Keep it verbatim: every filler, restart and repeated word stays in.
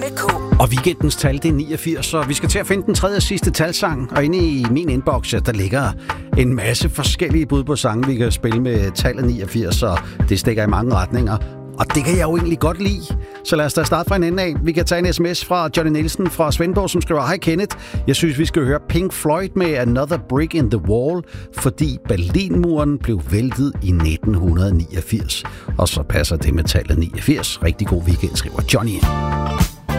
K. Og weekendens tal, det er niogfirs, så vi skal til at finde den tredje og sidste talsang. Og inde i min inbox, der ligger en masse forskellige bud på sange, vi kan spille med tallet niogfirs, så det stikker i mange retninger. Og det kan jeg jo egentlig godt lide. Så lad os da starte fra en ende af. Vi kan tage en sms fra Johnny Nielsen fra Svendborg, som skriver: Hej Kenneth, jeg synes, vi skal høre Pink Floyd med Another Brick in the Wall, fordi Berlinmuren blev væltet i nitten niogfirs. Og så passer det med tallet niogfirs. Rigtig god weekend, skriver Johnny.